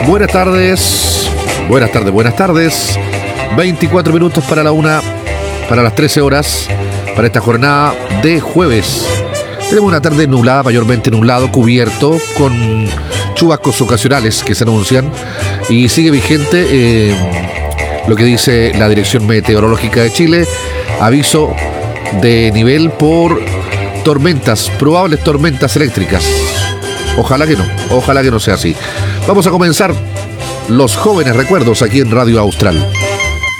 Buenas tardes, buenas tardes. 24 minutos para la 1, para las 13 horas, para esta jornada de jueves. Tenemos una tarde nublada, mayormente nublado, cubierto, con chubascos ocasionales que se anuncian. Y sigue vigente lo que dice la Dirección Meteorológica de Chile. Aviso de nivel por tormentas, probables tormentas eléctricas. Ojalá que no sea así. Vamos a comenzar los jóvenes recuerdos aquí en Radio Austral.